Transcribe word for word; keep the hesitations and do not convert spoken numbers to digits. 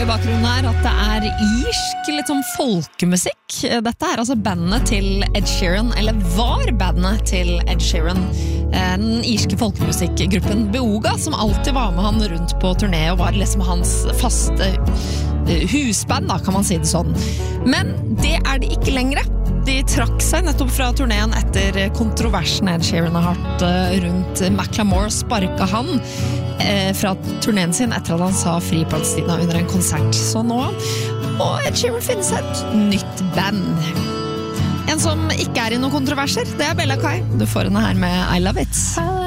I bakgrunnen her at det er irsk, litt sånn folkemusikk. Dette er altså bandet til Ed Sheeran, eller var bandet til Ed Sheeran. Den irske folkemusikkgruppen Beoga, som alltid var med han rundt på turné, og var liksom hans faste husband, da, kan man si det sånn. Men det er det ikke lenger. De trakk seg nettopp fra turneen etter kontroversen Ed Sheeran har hatt rundt Macklemore, sparket han eh, fra turneen sin etter at han sa Fri Palestina under en konsert. Så nå, og Ed Sheeran finnes et nytt band. En som ikke er I noen kontroverser, det er Bella Kai. Du får henne her med I Love It.